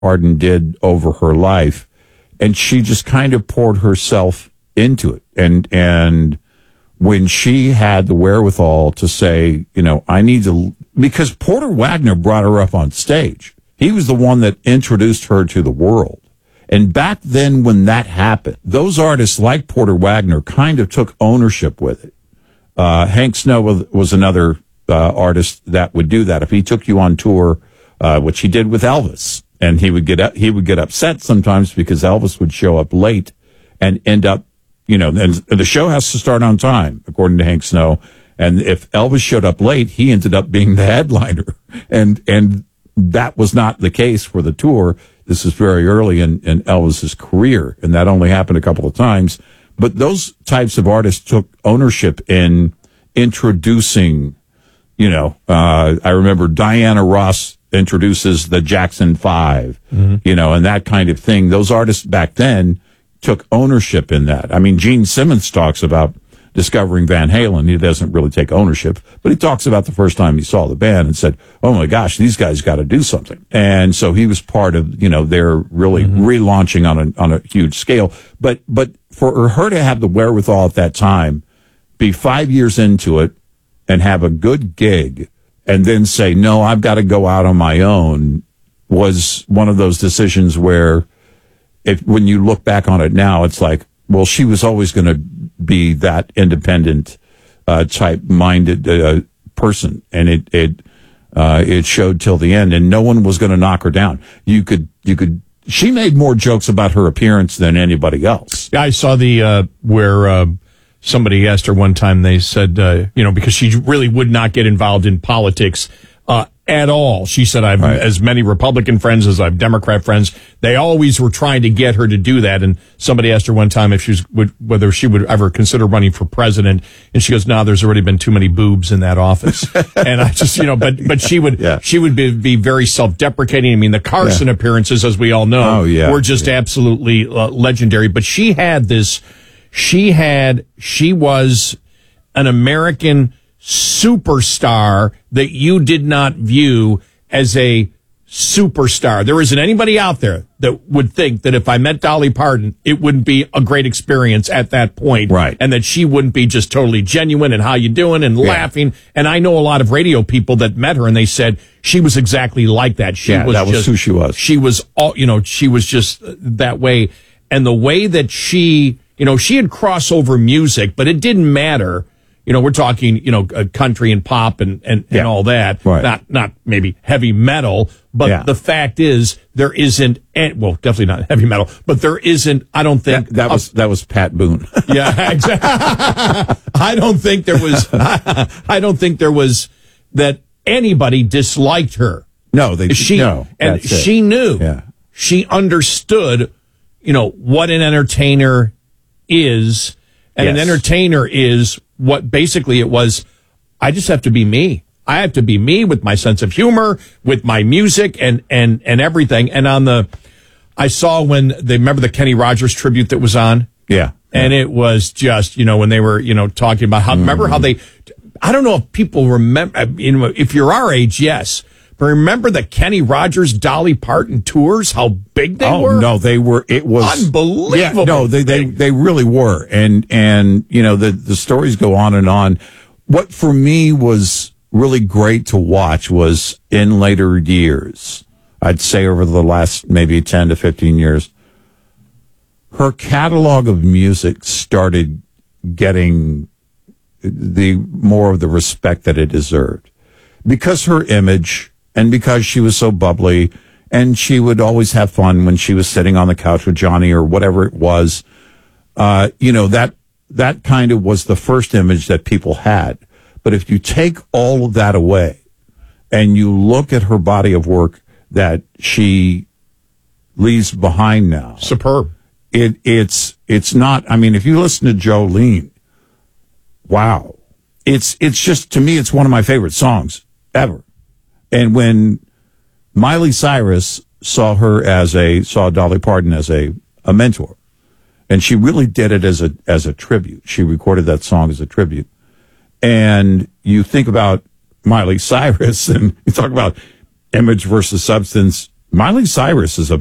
Parton did over her life, and she just kind of poured herself into it. And when she had the wherewithal to say, I need to, because Porter Wagner brought her up on stage. He was the one that introduced her to the world. And back then when that happened, those artists like Porter Wagner kind of took ownership with it. Hank Snow was another artist that would do that. If he took you on tour, which he did with Elvis, and he would get upset sometimes because Elvis would show up late and end up, and the show has to start on time, according to Hank Snow. And if Elvis showed up late, he ended up being the headliner. And that was not the case for the tour. This is very early in Elvis's career, and that only happened a couple of times. But those types of artists took ownership in introducing, I remember Diana Ross introduces the Jackson 5, and that kind of thing. Those artists back then took ownership in that. I mean, Gene Simmons talks about discovering Van Halen. He doesn't really take ownership, but he talks about the first time he saw the band and said, oh my gosh, these guys got to do something. And so he was part of, their really relaunching on a huge scale. But for her to have the wherewithal at that time, be 5 years into it and have a good gig and then say, no, I've got to go out on my own, was one of those decisions where when you look back on it now, it's like, well, she was always going to be that independent, type-minded person, and it showed till the end, and no one was going to knock her down. She made more jokes about her appearance than anybody else. Yeah, I saw the where somebody asked her one time. They said, because she really would not get involved in politics at all. She said, I've as many Republican friends as I've Democrat friends. They always were trying to get her to do that. And somebody asked her one time if whether she would ever consider running for president. And she goes, no, there's already been too many boobs in that office. And I just, but she would be very self-deprecating. I mean, the Carson appearances, as we all know, were just absolutely legendary. But she was an American superstar that you did not view as a superstar. There isn't anybody out there that would think that if I met Dolly Parton, it wouldn't be a great experience at that point. Right. And that she wouldn't be just totally genuine and how you doing and laughing. And I know a lot of radio people that met her and they said she was exactly like that. That was who she was. She was she was just that way. And the way that she had crossover music, but it didn't matter. We're talking, country and pop and all that. Right. Not maybe heavy metal, but the fact is there isn't, definitely not heavy metal, but there isn't, I don't think. That was Pat Boone. Yeah, exactly. I don't think there was that anybody disliked her. No, she knew. Yeah. She understood, what an entertainer is. And an entertainer is what basically it was. I just have to be me. I have to be me with my sense of humor, with my music and everything. And I saw when remember the Kenny Rogers tribute that was on? Yeah. And it was just, when they were, talking about remember how I don't know if people remember, if you're our age, yes. But remember the Kenny Rogers, Dolly Parton tours, how big they were? Oh, no, they were, it was unbelievable. Yeah, no, they really were. And, the stories go on and on. What for me was really great to watch was in later years, I'd say over the last maybe 10 to 15 years, her catalog of music started getting more of the respect that it deserved. Because her image, and because she was so bubbly, and she would always have fun when she was sitting on the couch with Johnny or whatever it was, that kind of was the first image that people had. But if you take all of that away and you look at her body of work that she leaves behind now, superb. It's not. I mean, if you listen to Jolene, wow, it's just, to me, it's one of my favorite songs ever. And when Miley Cyrus saw Dolly Parton as a mentor, and she really did it as a tribute. She recorded that song as a tribute. And you think about Miley Cyrus and you talk about image versus substance, Miley Cyrus is a